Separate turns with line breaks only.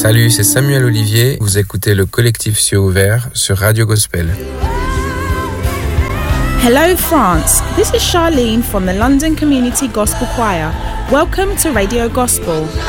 Salut, c'est Samuel Olivier. Vous écoutez le collectif Cieux Ouvert sur Radio Gospel.
Hello France, this is Charlene from the London Community Gospel Choir. Welcome to Radio Gospel.